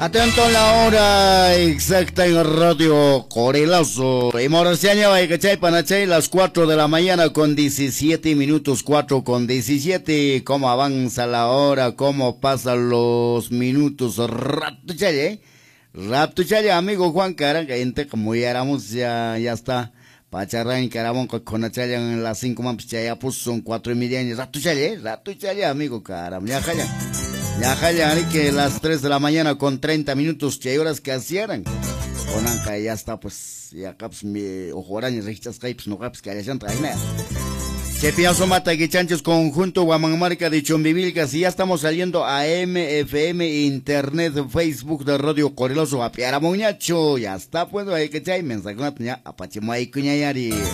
Atento a la hora exacta en Radio Corelazo. Y Morasiaña va a cachai panachay las 4 de la mañana con 17 minutos, 4 con 17. Cómo avanza la hora, cómo pasan los minutos. Rato chaye, amigo Juan Caranga, gente como ya éramos, ya está. Pacharán Carabón con en las 5 mampis ya puso son 4:30 rato chaye, amigo Caram, ya calla. Ya jaya, que las 3 de la mañana con 30 minutos, que horas que hacían. Con Anca ya está, pues, ya caps mi ojoran y regitas caps, no caps que hayan traído. Que pienso mata que chanchos conjunto Guamanmarca de Chombivilcas y ya estamos saliendo a MFM, Internet, Facebook de Radio Corelazo, a Piara Muñacho, ya está, pues, hay que chay, mensaje, a Pachimay Cuñayari.